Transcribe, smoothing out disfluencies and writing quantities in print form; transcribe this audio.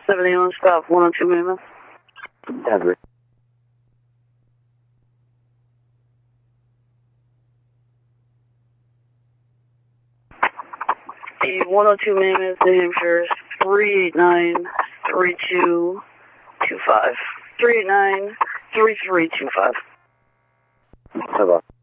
71, stop 102 minutes. Denver. The 102 minutes, New Hampshire, 389-3225. 389-3325. Hello.